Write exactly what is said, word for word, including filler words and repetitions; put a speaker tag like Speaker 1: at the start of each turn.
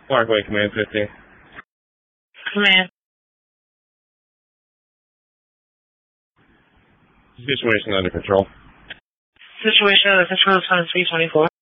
Speaker 1: Parkway, Command fifteen.
Speaker 2: Command.
Speaker 1: Situation under control.
Speaker 2: Situation under control, twenty-three twenty-four.